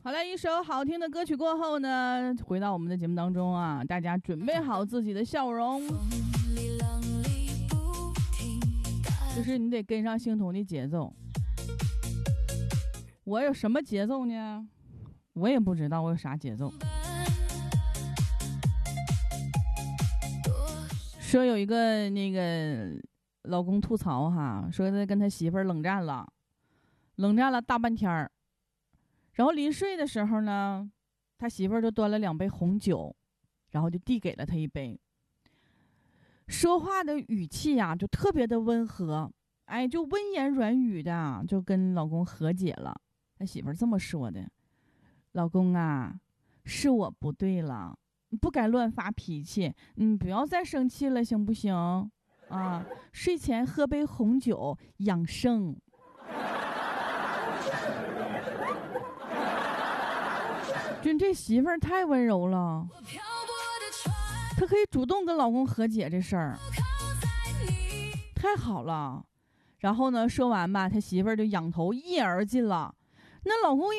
好了，一首好听的歌曲过后呢，回到我们的节目当中啊，大家准备好自己的笑容，就是你得跟上星童的节奏。我有什么节奏呢？我也不知道我有啥节奏。说有一个那个老公吐槽哈，说他跟他媳妇儿冷战了大半天儿，然后临睡的时候呢，他媳妇儿就端了2杯红酒，然后就递给了他一杯，说话的语气呀就特别的温和，哎，就温言软语的，就跟老公和解了。他媳妇儿这么说的：老公啊，是我不对了，不该乱发脾气，不要再生气了，行不行？啊，睡前喝杯红酒养生。就这媳妇儿太温柔了，她可以主动跟老公和解这事儿，太好了。然后呢，说完吧，他媳妇儿就仰头一饮而尽了。那老公一